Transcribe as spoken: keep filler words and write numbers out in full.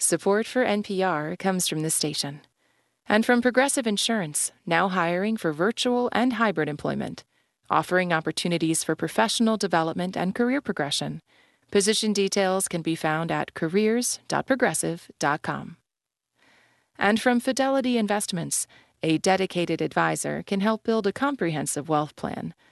Support for N P R comes from this station. And from Progressive Insurance, now hiring for virtual and hybrid employment, offering opportunities for professional development and career progression. Position details can be found at careers dot progressive dot com. And from Fidelity Investments, a dedicated advisor can help build a comprehensive wealth plan